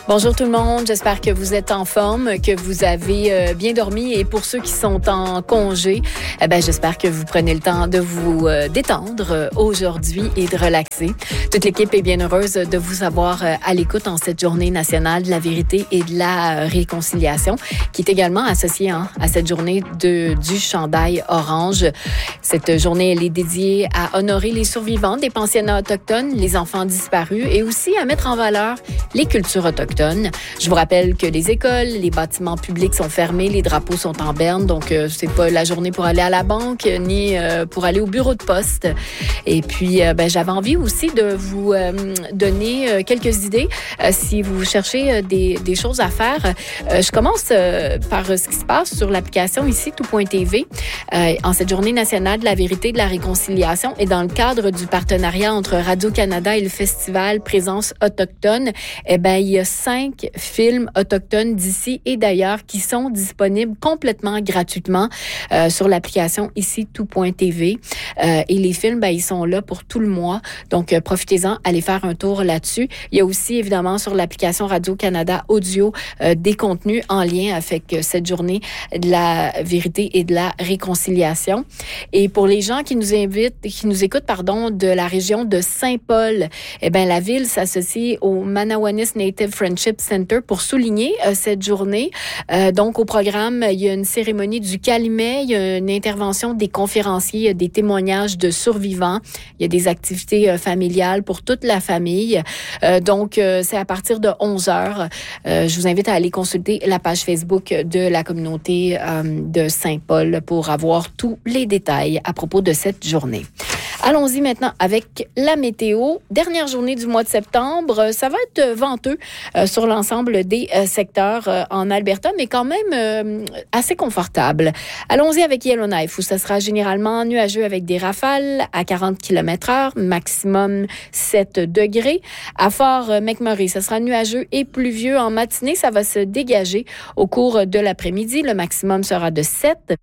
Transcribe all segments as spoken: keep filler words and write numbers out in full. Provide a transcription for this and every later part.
Bonjour tout le monde, j'espère que vous êtes en forme, que vous avez euh, bien dormi et pour ceux qui sont en congé, eh ben, j'espère que vous prenez le temps de vous euh, détendre euh, aujourd'hui et de relaxer. Toute l'équipe est bien heureuse de vous avoir euh, à l'écoute en cette journée nationale de la vérité et de la euh, réconciliation qui est également associée hein, à cette journée de, du chandail orange. Cette journée, elle est dédiée à honorer les survivants des pensionnats autochtones, les enfants disparus et aussi à mettre en valeur les cultures autochtones. Je vous rappelle que les écoles, les bâtiments publics sont fermés, les drapeaux sont en berne, donc euh, c'est pas la journée pour aller à la banque ni euh, pour aller au bureau de poste. Et puis, euh, ben, j'avais envie aussi de vous euh, donner euh, quelques idées euh, si vous cherchez euh, des, des choses à faire. Euh, je commence euh, par ce qui se passe sur l'application ici, tout point t v, euh, en cette journée nationale de la vérité et de la réconciliation et dans le cadre du partenariat entre Radio-Canada et le festival Présence autochtone, eh ben, il y a cinq films autochtones d'ici et d'ailleurs qui sont disponibles complètement gratuitement euh, sur l'application ici tout point t v. Euh, et les films, ben, ils sont là pour tout le mois. Donc, euh, profitez-en, allez faire un tour là-dessus. Il y a aussi, évidemment, sur l'application Radio-Canada Audio, euh, des contenus en lien avec euh, cette journée de la vérité et de la réconciliation. Et pour les gens qui nous invitent, qui nous écoutent, pardon, de la région de Saint-Paul, eh ben, la ville s'associe au Manawanis Native Friendship Center pour souligner euh, cette journée. Euh, donc, au programme, il y a une cérémonie du calumet, il y a une intervention des conférenciers, il y a des témoignages de survivants, il y a des activités euh, familiales pour toute la famille. Euh, donc, euh, c'est à partir de onze heures. Euh, je vous invite à aller consulter la page Facebook de la communauté euh, de Saint-Paul pour avoir tous les détails à propos de cette journée. Allons-y maintenant avec la météo. Dernière journée du mois de septembre, ça va être venteux euh, sur l'ensemble des euh, secteurs euh, en Alberta, mais quand même euh, assez confortable. Allons-y avec Yellowknife, où ça sera généralement nuageux avec des rafales à quarante kilomètres heure, maximum sept degrés. À Fort McMurray, ça sera nuageux et pluvieux en matinée. Ça va se dégager au cours de l'après-midi. Le maximum sera de sept.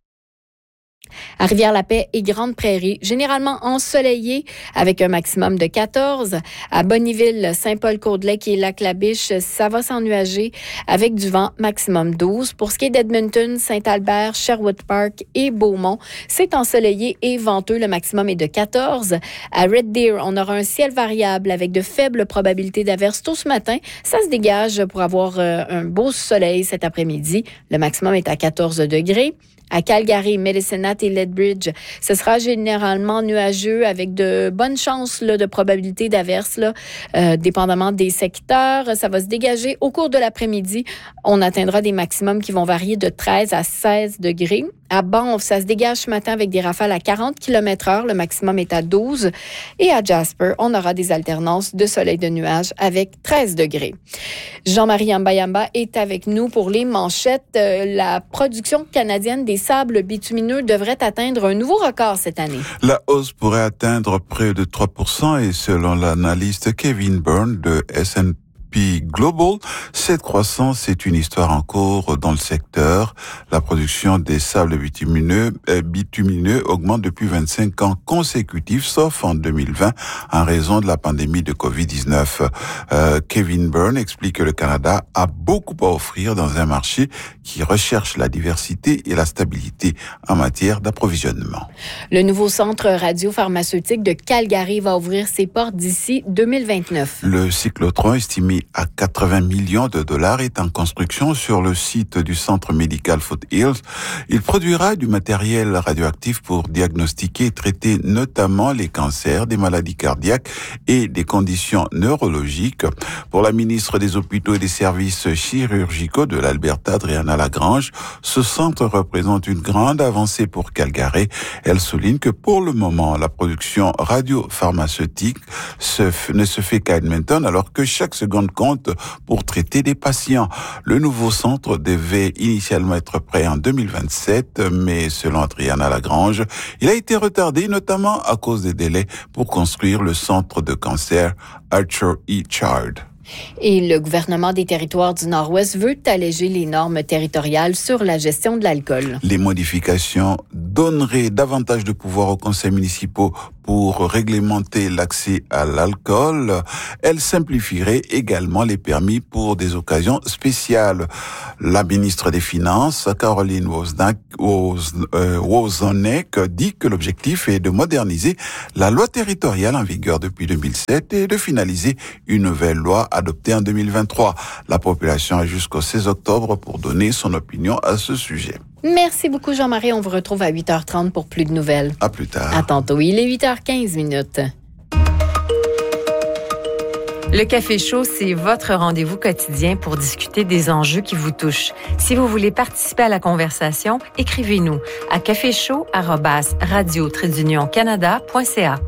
À Rivière-la-Paix et Grande-Prairie, généralement ensoleillé avec un maximum de quatorze. À Bonnyville, Saint-Paul-Côte-Lake et Lac-La-Biche, ça va s'ennuager avec du vent, maximum douze. Pour ce qui est d'Edmonton, Saint-Albert, Sherwood Park et Beaumont, c'est ensoleillé et venteux. Le maximum est de quatorze. À Red Deer, on aura un ciel variable avec de faibles probabilités d'averses tôt ce matin. Ça se dégage pour avoir euh, un beau soleil cet après-midi. Le maximum est à quatorze degrés. À Calgary, Medicine Hat et Lethbridge, ce sera généralement nuageux avec de bonnes chances là, de probabilité d'averse, là, euh, dépendamment des secteurs. Ça va se dégager au cours de l'après-midi. On atteindra des maximums qui vont varier de treize à seize degrés. À Banff, ça se dégage ce matin avec des rafales à quarante kilomètres heure. Le maximum est à douze. Et à Jasper, on aura des alternances de soleil de nuages avec treize degrés. Jean-Marie Yamba-Yamba est avec nous pour les manchettes. Euh, la production canadienne des sables bitumineux devrait atteindre un nouveau record cette année. La hausse pourrait atteindre près de trois pour cent et selon l'analyste Kevin Byrne de S and P Global, cette croissance est une histoire en cours dans le secteur. La production des sables bitumineux, euh, bitumineux augmente depuis vingt-cinq ans consécutifs, sauf en deux mille vingt, en raison de la pandémie de covid dix-neuf. Euh, Kevin Byrne explique que le Canada a beaucoup à offrir dans un marché qui recherche la diversité et la stabilité en matière d'approvisionnement. Le nouveau centre radiopharmaceutique de Calgary va ouvrir ses portes d'ici deux mille vingt-neuf. Le cyclotron, estimé à quatre-vingts millions de dollars, est en construction sur le site du centre médical Foothills. Il produira du matériel radioactif pour diagnostiquer et traiter notamment les cancers, des maladies cardiaques et des conditions neurologiques. Pour la ministre des Hôpitaux et des Services chirurgicaux de l'Alberta, Adriana Lagrange, ce centre représente une grande avancée pour Calgary. Elle souligne que pour le moment, la production radiopharmaceutique se, ne se fait qu'à Edmonton, alors que chaque seconde compte pour traiter des patients. Le nouveau centre devait initialement être prêt en deux mille vingt-sept, mais selon Adriana Lagrange, il a été retardé notamment à cause des délais pour construire le centre de cancer Archer E. Chard. Et le gouvernement des territoires du Nord-Ouest veut alléger les normes territoriales sur la gestion de l'alcool. Les modifications donneraient davantage de pouvoir aux conseils municipaux pour pour réglementer l'accès à l'alcool. Elle simplifierait également les permis pour des occasions spéciales. La ministre des Finances, Caroline Wozniak, Woz, euh, Wozonek, dit que l'objectif est de moderniser la loi territoriale en vigueur depuis deux mille sept et de finaliser une nouvelle loi adoptée en deux mille vingt-trois. La population a jusqu'au seize octobre pour donner son opinion à ce sujet. Merci beaucoup, Jean-Marie. On vous retrouve à huit heures trente pour plus de nouvelles. À plus tard. À tantôt. Il est huit heures quinze minutes. Le Café Chaud, c'est votre rendez-vous quotidien pour discuter des enjeux qui vous touchent. Si vous voulez participer à la conversation, écrivez-nous à caféchaud arobase radio trait d'union canada point c a.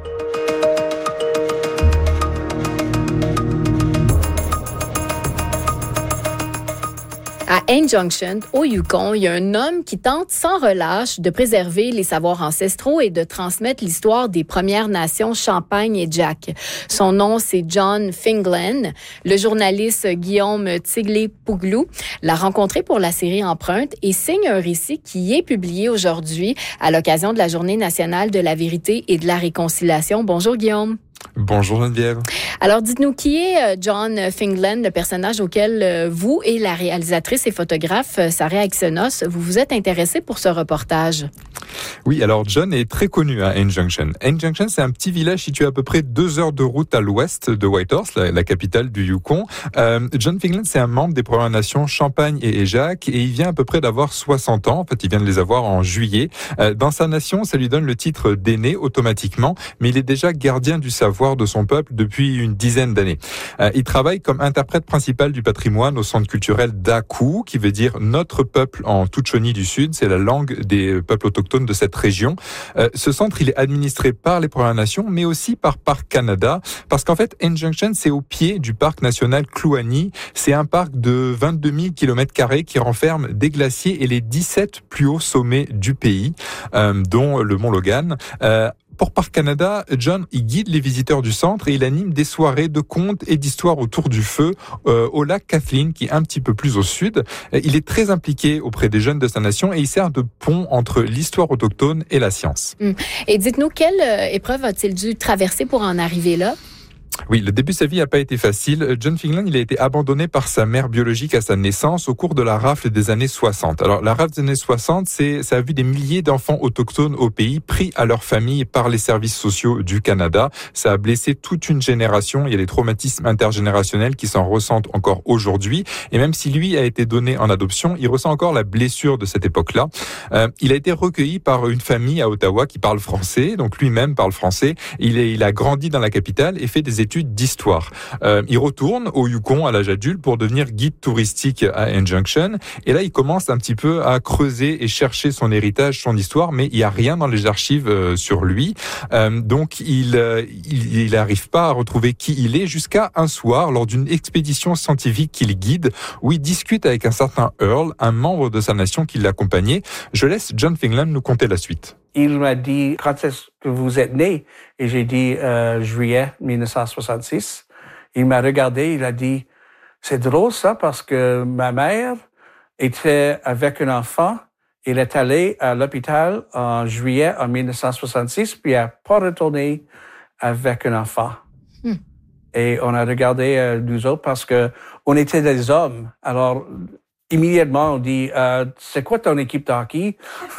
À Haines Junction, au Yukon, il y a un homme qui tente sans relâche de préserver les savoirs ancestraux et de transmettre l'histoire des Premières Nations Champagne et Jack. Son nom, c'est John Finglen. Le journaliste Guillaume Tiglet-Pouglou l'a rencontré pour la série Empreinte et signe un récit qui est publié aujourd'hui à l'occasion de la Journée nationale de la vérité et de la réconciliation. Bonjour Guillaume. Bonjour Geneviève. Alors, dites-nous qui est John Finglen, le personnage auquel vous et la réalisatrice et photographe Sarah Aixenos, vous vous êtes intéressés pour ce reportage? Oui, alors John est très connu à Haines Junction. Haines Junction, c'est un petit village situé à peu près deux heures de route à l'ouest de Whitehorse, la, la capitale du Yukon. Euh, John Finglen, c'est un membre des Premières Nations Champagne et Éjac et il vient à peu près d'avoir soixante ans. En fait, il vient de les avoir en juillet. Euh, dans sa nation, ça lui donne le titre d'aîné automatiquement, mais il est déjà gardien du savoir de son peuple depuis une dizaine d'années. Euh, il travaille comme interprète principal du patrimoine au centre culturel d'Aku, qui veut dire notre peuple en Tutchoni du Sud. C'est la langue des peuples autochtones de cette région. Euh, ce centre, il est administré par les Premières Nations, mais aussi par Parc Canada, parce qu'en fait, Haines Junction, c'est au pied du parc national Kluane. C'est un parc de vingt-deux mille kilomètres carrés qui renferme des glaciers et les dix-sept plus hauts sommets du pays, euh, dont le mont Logan. Euh, Pour Parc Canada, John, il guide les visiteurs du centre et il anime des soirées de contes et d'histoires autour du feu euh, au lac Kathleen, qui est un petit peu plus au sud. Il est très impliqué auprès des jeunes de sa nation et il sert de pont entre l'histoire autochtone et la science. Et dites-nous, quelle épreuve a-t-il dû traverser pour en arriver là? Oui, le début de sa vie n'a pas été facile. John Finglen, il a été abandonné par sa mère biologique à sa naissance au cours de la rafle des années soixante. Alors, la rafle des années soixante, c'est, ça a vu des milliers d'enfants autochtones au pays pris à leur famille par les services sociaux du Canada. Ça a blessé toute une génération. Il y a des traumatismes intergénérationnels qui s'en ressentent encore aujourd'hui. Et même si lui a été donné en adoption, il ressent encore la blessure de cette époque-là. Euh, il a été recueilli par une famille à Ottawa qui parle français, donc lui-même parle français. Il, est, il a grandi dans la capitale et fait des études d'histoire. Euh, il retourne au Yukon à l'âge adulte pour devenir guide touristique à Haines Junction. Et là, il commence un petit peu à creuser et chercher son héritage, son histoire, mais il n'y a rien dans les archives euh, sur lui. Euh, donc, il euh, il n'arrive pas à retrouver qui il est jusqu'à un soir, lors d'une expédition scientifique qu'il guide, où il discute avec un certain Earl, un membre de sa nation qui l'accompagnait. Je laisse John Finglen nous conter la suite. Il m'a dit, quand est-ce que vous êtes né? Et j'ai dit, euh, juillet dix-neuf cent soixante-six. Il m'a regardé, il a dit, c'est drôle ça, parce que ma mère était avec un enfant. Elle est allée à l'hôpital en juillet en dix-neuf cent soixante-six, puis elle n'a pas retourné avec un enfant. Hmm. Et on a regardé euh, nous autres parce que on était des hommes. Alors, immédiatement, on dit euh, « C'est quoi ton équipe de hockey? »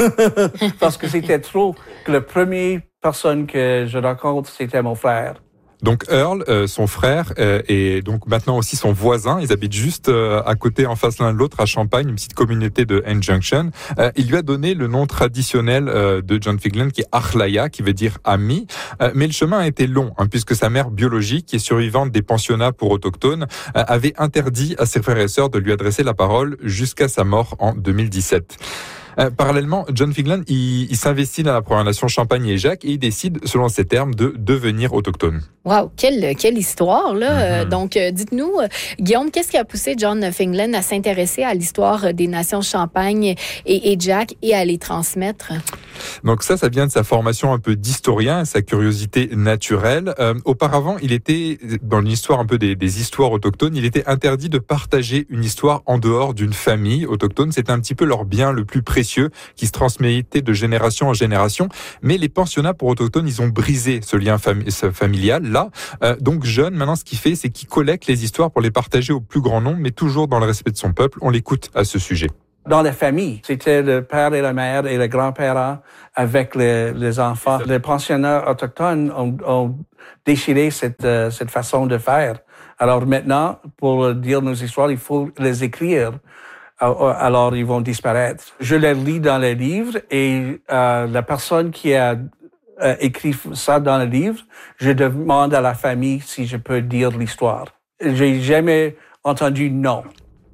Parce que c'était trop. Que la première personne que je rencontre, c'était mon frère. Donc Earl, euh, son frère, euh, et donc maintenant aussi son voisin, ils habitent juste euh, à côté, en face l'un de l'autre, à Champagne, une petite communauté de Haines Junction. Euh, il lui a donné le nom traditionnel euh, de John Finglen, qui est Achlaya, qui veut dire ami. Euh, mais le chemin a été long, hein, puisque sa mère biologique, qui est survivante des pensionnats pour autochtones, euh, avait interdit à ses frères et sœurs de lui adresser la parole jusqu'à sa mort en deux mille dix-sept. Euh, parallèlement, John Finglen, il, il s'investit dans la Première Nation Champagne et Éjac et il décide, selon ses termes, de devenir autochtone. Wow, quelle, quelle histoire, là. Mm-hmm. Euh, donc, euh, dites-nous, euh, Guillaume, qu'est-ce qui a poussé John Finglen à s'intéresser à l'histoire des nations Champagne et Éjac et à les transmettre? Donc ça, ça vient de sa formation un peu d'historien, sa curiosité naturelle. Euh, auparavant, il était, dans l'histoire un peu des, des histoires autochtones, il était interdit de partager une histoire en dehors d'une famille autochtone. C'était un petit peu leur bien le plus précieux. précieux qui se transmettaient de génération en génération. Mais les pensionnats pour autochtones, ils ont brisé ce lien fami- ce familial là. Euh, donc John, maintenant, ce qu'il fait, c'est qu'il collecte les histoires pour les partager au plus grand nombre, mais toujours dans le respect de son peuple. On l'écoute à ce sujet. Dans la famille, c'était le père et la mère et les grands-parents avec les, les enfants. Les pensionnats autochtones ont, ont déchiré cette, euh, cette façon de faire. Alors maintenant, pour dire nos histoires, il faut les écrire. Alors ils vont disparaître. Je les lis dans les livres et euh, la personne qui a euh, écrit ça dans le livre, je demande à la famille si je peux dire l'histoire. J'ai jamais entendu non.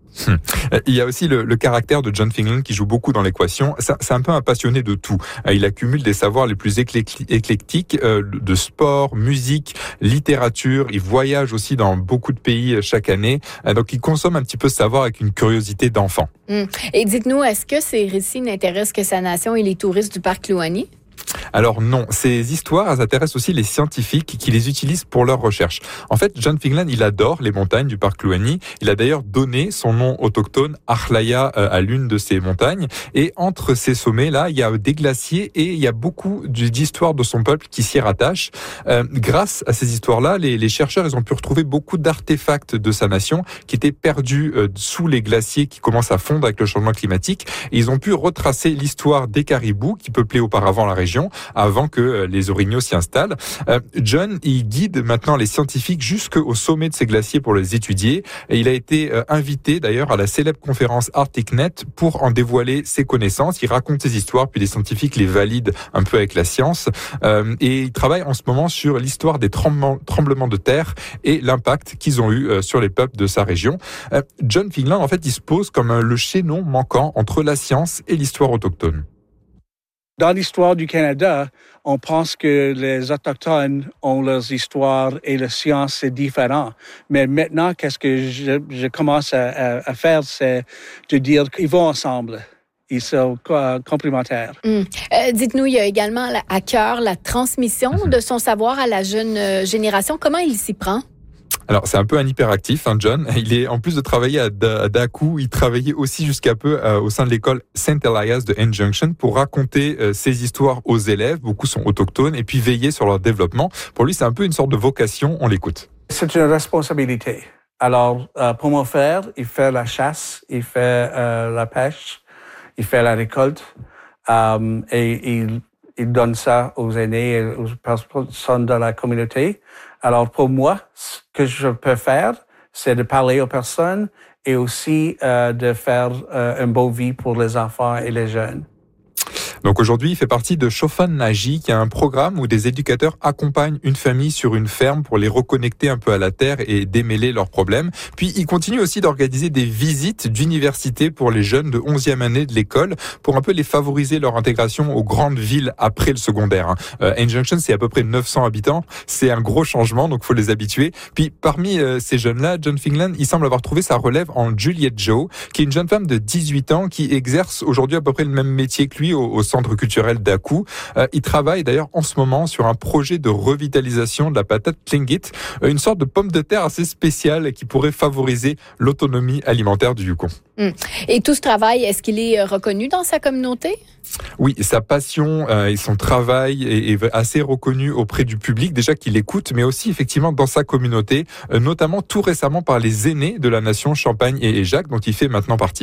Il y a aussi le, le caractère de John Fingland qui joue beaucoup dans l'équation. C'est, c'est un peu un passionné de tout. Il accumule des savoirs les plus éclectiques, euh, de sport, musique, littérature. Il voyage aussi dans beaucoup de pays chaque année. Donc il consomme un petit peu ce savoir avec une curiosité d'enfant. Mmh. Et dites-nous, est-ce que ces récits n'intéressent que sa nation et les touristes du parc Kluane? Alors non, ces histoires, elles intéressent aussi les scientifiques qui les utilisent pour leurs recherches. En fait, John Fingland, il adore les montagnes du parc Kluane. Il a d'ailleurs donné son nom autochtone, Arlaya, à l'une de ces montagnes. Et entre ces sommets-là, il y a des glaciers et il y a beaucoup d'histoires de son peuple qui s'y rattachent. Euh, grâce à ces histoires-là, les, les chercheurs, ils ont pu retrouver beaucoup d'artefacts de sa nation qui étaient perdus euh, sous les glaciers qui commencent à fondre avec le changement climatique. Et ils ont pu retracer l'histoire des caribous qui peuplaient auparavant la région avant que les orignaux s'y installent. Euh, John, il guide maintenant les scientifiques jusqu'au sommet de ces glaciers pour les étudier. Et il a été euh, invité d'ailleurs à la célèbre conférence ArcticNet pour en dévoiler ses connaissances. Il raconte ses histoires, puis les scientifiques les valident un peu avec la science. Euh, et il travaille en ce moment sur l'histoire des tremblements, tremblements de terre et l'impact qu'ils ont eu euh, sur les peuples de sa région. Euh, John Fingland, en fait, il se pose comme euh, le chaînon manquant entre la science et l'histoire autochtone. Dans l'histoire du Canada, on pense que les Autochtones ont leurs histoires et la science, c'est différent. Mais maintenant, qu'est-ce que je, je commence à, à, à faire, c'est de dire qu'ils vont ensemble. Ils sont complémentaires. Mmh. Euh, dites-nous, il y a également à cœur la transmission mmh. de son savoir à la jeune génération. Comment il s'y prend? Alors, c'est un peu un hyperactif, hein, John. Il est, en plus de travailler à, D- à Daku, il travaillait aussi jusqu'à peu euh, au sein de l'école Saint Elias de N-Junction pour raconter euh, ses histoires aux élèves. Beaucoup sont autochtones et puis veiller sur leur développement. Pour lui, c'est un peu une sorte de vocation. On l'écoute. C'est une responsabilité. Alors, euh, pour mon frère, il fait la chasse, il fait euh, la pêche, il fait la récolte euh, et il, il donne ça aux aînés et aux personnes de la communauté. Alors, pour moi, ce que je peux faire, c'est de parler aux personnes et aussi euh, de faire euh, une bonne vie pour les enfants et les jeunes. Donc aujourd'hui, il fait partie de Shofan Naji, qui est un programme où des éducateurs accompagnent une famille sur une ferme pour les reconnecter un peu à la terre et démêler leurs problèmes. Puis il continue aussi d'organiser des visites d'université pour les jeunes de onzième année de l'école pour un peu les favoriser leur intégration aux grandes villes après le secondaire. Euh, N-Junction, c'est à peu près neuf cents habitants. C'est un gros changement, donc faut les habituer. Puis parmi euh, ces jeunes-là, John Fingland, il semble avoir trouvé sa relève en Juliette Joe, qui est une jeune femme de dix-huit ans qui exerce aujourd'hui à peu près le même métier que lui au, au centre culturel d'Aku. Euh, il travaille d'ailleurs en ce moment sur un projet de revitalisation de la patate Tlingit, euh, une sorte de pomme de terre assez spéciale qui pourrait favoriser l'autonomie alimentaire du Yukon. Mmh. Et tout ce travail, est-ce qu'il est reconnu dans sa communauté? Oui, sa passion euh, et son travail est, est assez reconnu auprès du public, déjà qu'il écoute, mais aussi effectivement dans sa communauté, euh, notamment tout récemment par les aînés de la nation Champagne et, et Jacques, dont il fait maintenant partie.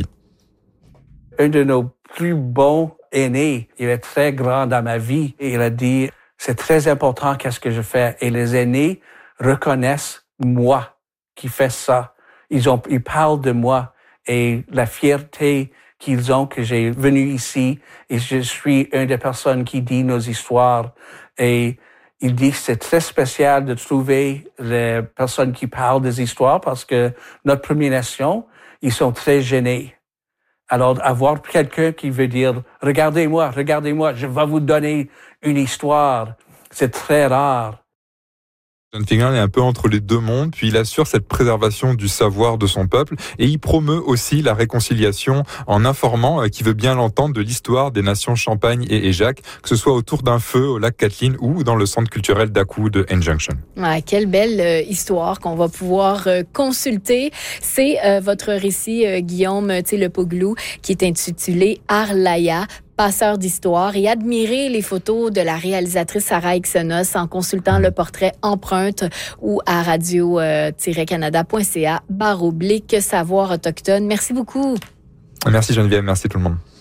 Un de nos plus bons aînés, il est très grand dans ma vie et il a dit, c'est très important qu'est-ce que je fais. Et les aînés reconnaissent moi qui fais ça. Ils ont, ils parlent de moi et la fierté qu'ils ont que j'ai venu ici et je suis une des personnes qui dit nos histoires. Et il dit que c'est très spécial de trouver les personnes qui parlent des histoires parce que notre Première Nation, ils sont très gênés. Alors, avoir quelqu'un qui veut dire, regardez-moi, regardez-moi, je vais vous donner une histoire, c'est très rare. John Figland est un peu entre les deux mondes, puis il assure cette préservation du savoir de son peuple et il promeut aussi la réconciliation en informant, euh, qui veut bien l'entendre, de l'histoire des nations Champagne et Éjac, que ce soit autour d'un feu au lac Kathleen ou dans le centre culturel d'Akou de N-Junction. Ouais, quelle belle euh, histoire qu'on va pouvoir euh, consulter. C'est euh, votre récit, euh, Guillaume Lepoglou, qui est intitulé Arlaya, passeur d'histoire, et admirer les photos de la réalisatrice Sarah Ixonos en consultant le portrait Empreinte ou à radio canada point c a barre oblique savoir autochtone. Merci beaucoup. Merci Geneviève, merci tout le monde.